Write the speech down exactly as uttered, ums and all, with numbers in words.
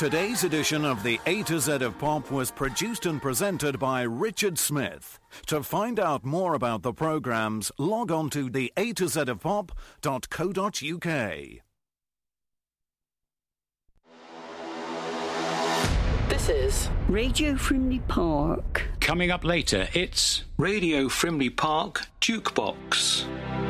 Today's edition of the A to Z of Pop was produced and presented by Richard Smith. To find out more about the programmes, log on to the a to z of pop dot co dot uk. This is Radio Frimley Park. Coming up later, it's Radio Frimley Park Jukebox.